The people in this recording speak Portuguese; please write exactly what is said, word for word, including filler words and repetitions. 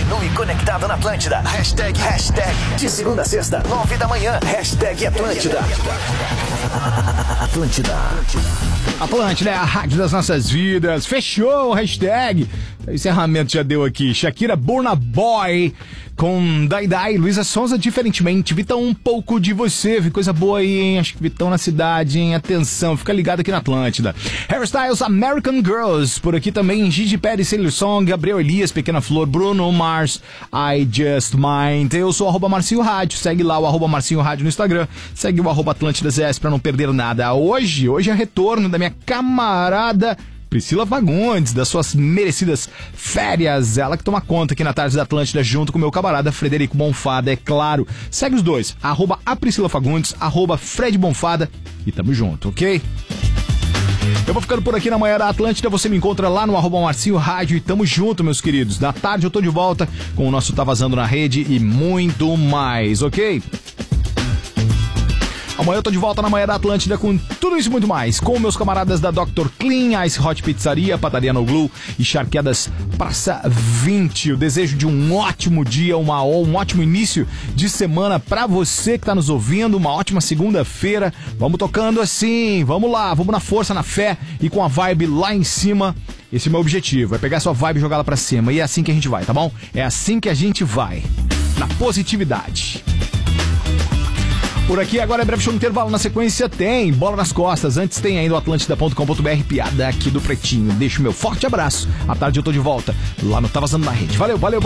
Continue conectado na Atlântida. Hashtag, hashtag, de segunda a sexta, nove da manhã. Hashtag Atlântida. Atlântida. Atlântida é a rádio das nossas vidas. Fechou o hashtag. O encerramento já deu aqui. Shakira, Burna Boy, com Dai Dai, Luísa Sonza, Diferentemente. Vitão, Um Pouco de Você. Vi coisa boa aí, hein? Acho que Vitão na cidade, hein? Atenção, fica ligado aqui na Atlântida. Harry Styles, American Girls. Por aqui também, Gigi Pérez, Sailor Song, Gabriel Elias, Pequena Flor, Bruno Mars, I Just Mind. Eu sou o arroba Marcinho Rádio. Segue lá o arroba Marcinho Rádio no Instagram. Segue o arroba Atlântida Z S pra não perder nada. Hoje, hoje é retorno da minha camarada Priscila Fagundes, das suas merecidas férias. Ela que toma conta aqui na Tarde da Atlântida junto com o meu camarada Frederico Bonfada, é claro. Segue os dois, arroba a Priscila Fagundes, arroba Fred Bonfada e tamo junto, ok? Eu vou ficando por aqui na manhã da Atlântida. Você me encontra lá no arroba Marcinho Rádio e tamo junto, meus queridos. Da tarde eu tô de volta com o nosso Tá Vazando na Rede e muito mais, ok? Amanhã eu tô de volta na manhã da Atlântida com tudo isso e muito mais. Com meus camaradas da doutor Clean, Ice Hot Pizzaria, Padaria No Glue e Charqueadas Praça vinte. Eu desejo de um ótimo dia, uma, um ótimo início de semana pra você que tá nos ouvindo. Uma ótima segunda-feira. Vamos tocando assim, vamos lá, vamos na força, na fé e com a vibe lá em cima. Esse é o meu objetivo, é pegar sua vibe e jogar ela pra cima. E é assim que a gente vai, tá bom? É assim que a gente vai. Na positividade. Por aqui, agora é breve show no intervalo. Na sequência tem Bola nas Costas. Antes tem ainda o atlântida ponto com ponto b r, piada aqui do Pretinho. Deixo o meu forte abraço. À tarde eu tô de volta lá no Tá Vazando na Rede. Valeu, valeu, valeu.